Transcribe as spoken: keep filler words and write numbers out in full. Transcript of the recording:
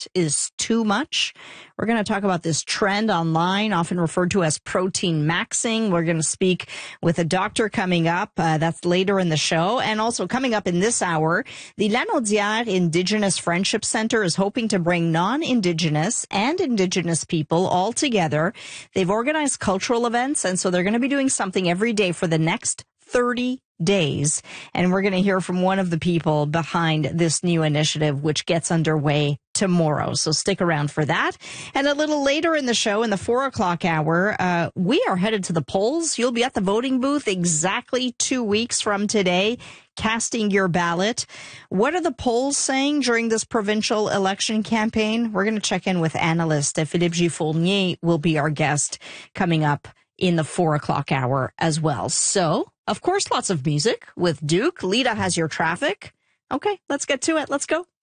is too much. We're going to talk about this trend online, often referred to as protein maxing. We're going to speak with a doctor coming up. Uh, that's later in the show. And also coming up in this hour, the Lanaudière Indigenous Friendship Center is hoping to bring non-Indigenous and Indigenous people all together. They've organized cultural events, and so they're going to be doing something every day for the next thirty days. And we're going to hear from one of the people behind this new initiative, which gets underway tomorrow. So stick around for that. And a little later in the show, in the four o'clock hour, uh, we are headed to the polls. You'll be at the voting booth exactly two weeks from today, casting your ballot. What are the polls saying during this provincial election campaign? We're going to check in with analyst Philippe Gifournier will be our guest coming up in the four o'clock hour as well. So, of course, lots of music with Duke. Lita has your traffic. Okay, let's get to it. Let's go.